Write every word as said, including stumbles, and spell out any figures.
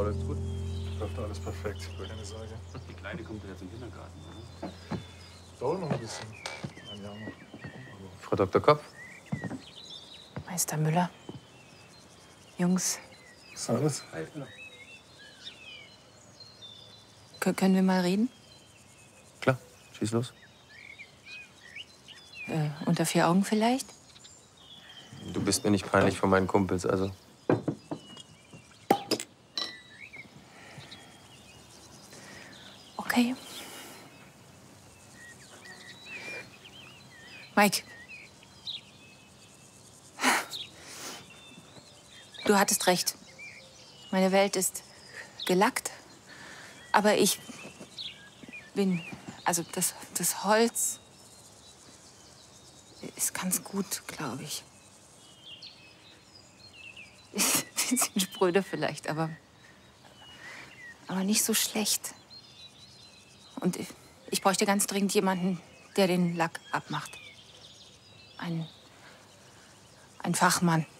läuft gut? Läuft alles perfekt, keine Sorge. Die Kleine kommt ja zum Kindergarten, oder? Dauert noch ein bisschen. Ein Jahr noch. Frau Doktor Kopf? Meister Müller. Jungs. Servus. K können wir mal reden? Klar, schieß los. Äh, unter vier Augen vielleicht? Du bist mir nicht peinlich von meinen Kumpels, also. Okay. Mike. Du hattest recht. Meine Welt ist gelackt. Aber ich bin, also das, das Holz ist ganz gut, glaube ich. Ein bisschen spröde vielleicht, aber, aber nicht so schlecht. Und ich, ich bräuchte ganz dringend jemanden, der den Lack abmacht. Ein, ein Fachmann.